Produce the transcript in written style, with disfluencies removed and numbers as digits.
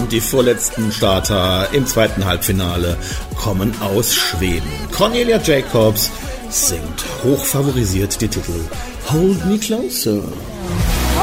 Und die vorletzten Starter im zweiten Halbfinale kommen aus Schweden. Cornelia Jacobs singt hochfavorisiert die Titel Hold Me Closer.